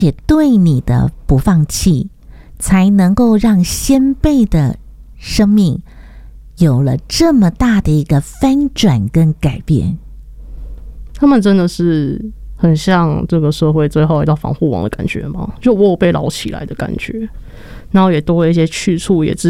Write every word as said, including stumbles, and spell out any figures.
也对你的不放弃，才能够让先辈的生命有了这么大的一个翻转跟改变。 他们真的是很像这个社会最后一道防护网的感觉吗？就我有被捞起来的感觉，然后也多了一些去处，也知